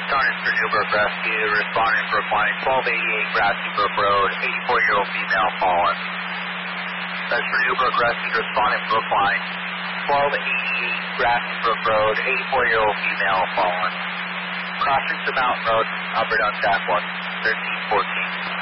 Starting for Newburgh Rescue, responding for flight 1288 Grassy Brook Road, 84-year-old female fallen. That's for Newburgh Rescue, responding for flight 1288 Grassy Brook Road, 84-year-old female fallen. Crossing to Mountain Road, upper down track 1, 1314.